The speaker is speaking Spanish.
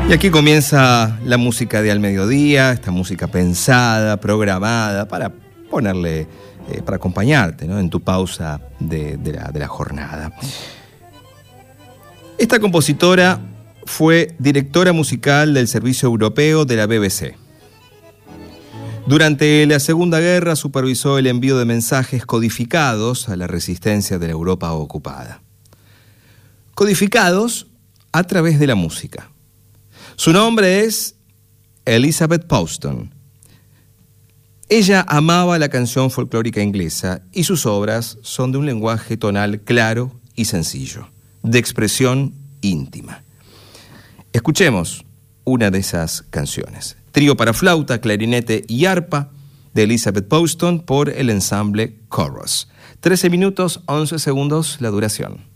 Y aquí comienza la música de Al Mediodía, esta música pensada, programada para ponerle, para acompañarte, ¿no?, en tu pausa de la jornada. Esta compositora fue directora musical del Servicio Europeo de la BBC. Durante la Segunda Guerra supervisó el envío de mensajes codificados a la resistencia de la Europa ocupada. Codificados a través de la música. Su nombre es Elizabeth Poston. Ella amaba la canción folclórica inglesa y sus obras son de un lenguaje tonal claro y sencillo, de expresión íntima. Escuchemos una de esas canciones. Trío para flauta, clarinete y arpa de Elizabeth Poston por el ensamble Chorus. 13 minutos, 11 segundos la duración.